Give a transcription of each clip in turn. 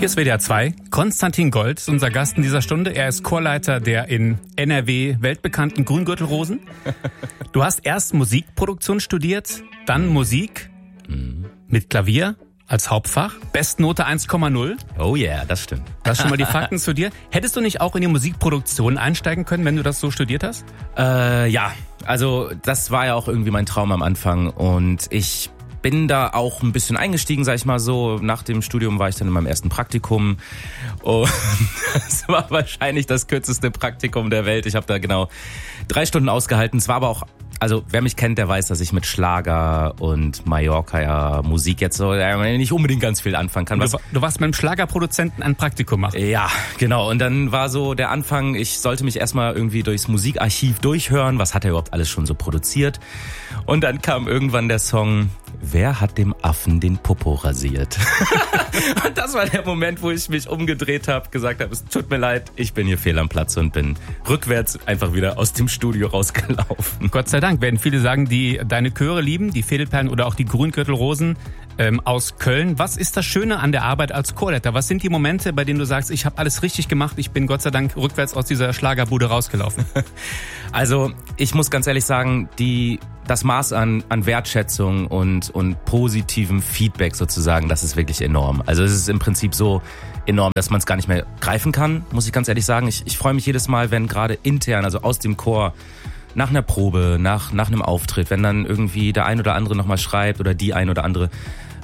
Hier ist WDR 2. Konstantin Gold ist unser Gast in dieser Stunde. Er ist Chorleiter der in NRW weltbekannten Grüngürtelrosen. Du hast erst Musikproduktion studiert, dann Musik mit Klavier als Hauptfach. Bestnote 1,0. Oh yeah, das stimmt. Das schon mal die Fakten zu dir. Hättest du nicht auch in die Musikproduktion einsteigen können, wenn du das so studiert hast? Ja, also das war ja auch irgendwie mein Traum am Anfang und ich bin da auch ein bisschen eingestiegen, sag ich mal so. Nach dem Studium war ich dann in meinem ersten Praktikum und es war wahrscheinlich das kürzeste Praktikum der Welt. Ich habe da genau 3 Stunden ausgehalten. Es war aber auch, also wer mich kennt, der weiß, dass ich mit Schlager und Mallorca ja Musik jetzt so nicht unbedingt ganz viel anfangen kann. Du warst mit einem Schlagerproduzenten ein Praktikum machen. Ja, genau. Und dann war so der Anfang, ich sollte mich erstmal irgendwie durchs Musikarchiv durchhören. Was hat er überhaupt alles schon so produziert? Und dann kam irgendwann der Song Wer hat dem Affen den Popo rasiert? Und das war der Moment, wo ich mich umgedreht habe, gesagt habe, es tut mir leid, ich bin hier fehl am Platz und bin rückwärts einfach wieder aus dem Studio rausgelaufen. Gott sei Dank werden viele sagen, die deine Chöre lieben, die Fädelperlen oder auch die Grüngürtelrosen aus Köln. Was ist das Schöne an der Arbeit als Chorleiter? Was sind die Momente, bei denen du sagst, ich habe alles richtig gemacht, ich bin Gott sei Dank rückwärts aus dieser Schlagerbude rausgelaufen? Also ich muss ganz ehrlich sagen, das Maß an Wertschätzung und positivem Feedback sozusagen, das ist wirklich enorm. Also es ist im Prinzip so enorm, dass man es gar nicht mehr greifen kann, muss ich ganz ehrlich sagen. Ich freue mich jedes Mal, wenn gerade intern, also aus dem Chor, nach einer Probe, nach einem Auftritt, wenn dann irgendwie der ein oder andere nochmal schreibt oder die ein oder andere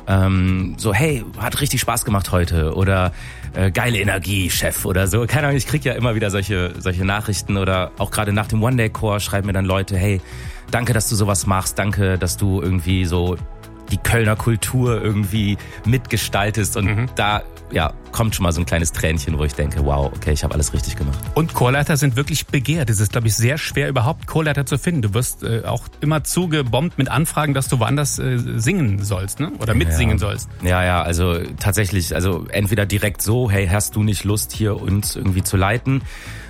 so, hey, hat richtig Spaß gemacht heute oder geile Energie, Chef oder so. Keine Ahnung, ich krieg ja immer wieder solche Nachrichten oder auch gerade nach dem One-Day-Chor schreiben mir dann Leute, hey, danke, dass du sowas machst, danke, dass du irgendwie so die Kölner Kultur irgendwie mitgestaltest und da kommt schon mal so ein kleines Tränchen, wo ich denke, wow, okay, ich habe alles richtig gemacht. Und Chorleiter sind wirklich begehrt. Es ist, glaube ich, sehr schwer, überhaupt Chorleiter zu finden. Du wirst auch immer zugebombt mit Anfragen, dass du woanders singen sollst, ne? Oder mitsingen sollst. Ja, also tatsächlich, also entweder direkt so, hey, hast du nicht Lust, hier uns irgendwie zu leiten?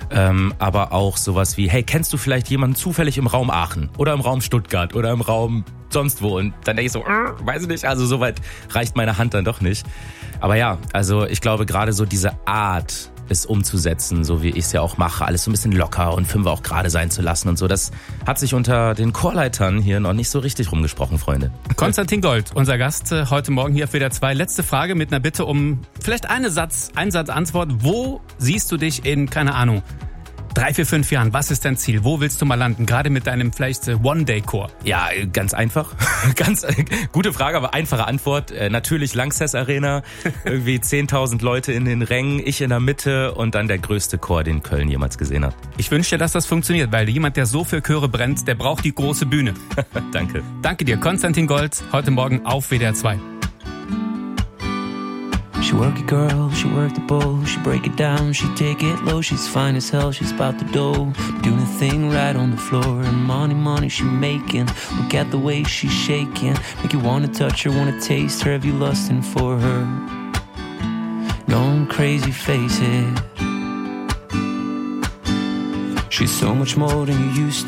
Aber auch sowas wie, hey, kennst du vielleicht jemanden zufällig im Raum Aachen oder im Raum Stuttgart oder im Raum sonst wo? Und dann denke ich so, weiß ich nicht, also so weit reicht meine Hand dann doch nicht. Aber ja, also ich glaube gerade so diese Art, es umzusetzen, so wie ich es ja auch mache, alles so ein bisschen locker und Fünfer auch gerade sein zu lassen und so, das hat sich unter den Chorleitern hier noch nicht so richtig rumgesprochen, Freunde. Konstantin Gold, unser Gast heute Morgen hier auf WDR 2. Letzte Frage mit einer Bitte um vielleicht einen Satz Antwort. Wo siehst du dich in, keine Ahnung, 3, 4, 5 Jahren, was ist dein Ziel? Wo willst du mal landen? Gerade mit deinem vielleicht One-Day-Chor. Ja, ganz einfach. Ganz gute Frage, aber einfache Antwort. Natürlich Lanxess Arena, irgendwie 10.000 Leute in den Rängen, ich in der Mitte und dann der größte Chor, den Köln jemals gesehen hat. Ich wünsche dir, dass das funktioniert, weil jemand, der so für Chöre brennt, der braucht die große Bühne. Danke. Danke dir, Konstantin Gold, heute Morgen auf WDR 2. She work it, girl, she work the bowl. She break it down, she take it low. She's fine as hell, she's about the dough. Doing a thing right on the floor. And money she making. Look at the way she's shaking. Make you wanna touch her, wanna taste her. Have you lusting for her? Going crazy, face it. She's so much more than you used to.